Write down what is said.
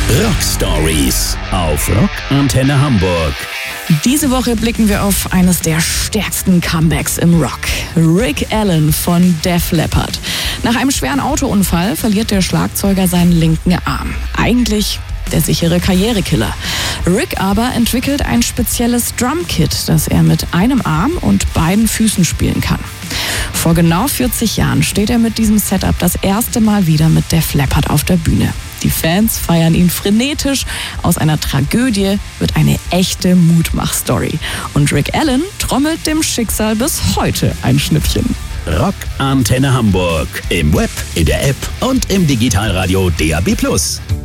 Rock Stories auf Rock Antenne Hamburg. Diese Woche blicken wir auf eines der stärksten Comebacks im Rock. Rick Allen von Def Leppard. Nach einem schweren Autounfall verliert der Schlagzeuger seinen linken Arm. Eigentlich der sichere Karrierekiller. Rick aber entwickelt ein spezielles Drumkit, das er mit einem Arm und beiden Füßen spielen kann. Vor genau 40 Jahren steht er mit diesem Setup das erste Mal wieder mit Def Leppard auf der Bühne. Die Fans feiern ihn frenetisch. Aus einer Tragödie wird eine echte Mutmach-Story. Und Rick Allen trommelt dem Schicksal bis heute ein Schnippchen. Rock Antenne Hamburg. Im Web, in der App und im Digitalradio DAB+.